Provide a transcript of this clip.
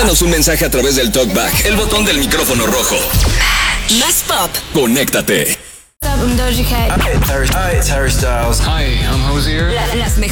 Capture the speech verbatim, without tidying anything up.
Mándanos un mensaje a través del TalkBack, el botón del micrófono rojo. Más pop. Conéctate. I'm Doja Cat. Hi, it's Harry Styles. Hi, I'm Hosier. La- las